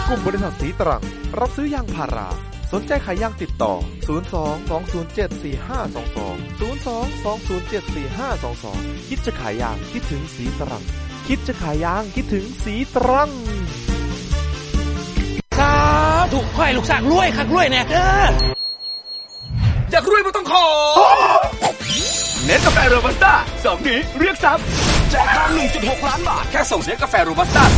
กลุ่มบริษัทสีตรังรับซื้อยางพาราสนใจขายยางติดต่อ02-207-4522 คิดจะขายยางคิดถึงสีตรังคิดจะขายยางคิดถึงสีตรังสาธุขอให้ลูกสร้างรวยคักรวยแน่เด้ออยากรวยไม่ต้องขอเนสกาแฟโรบัสต้า2นี้เรียกทรัพย์แจกทอง 1.6 ล้านบาทแค่ส่งเนสกาแฟโรบัสต้า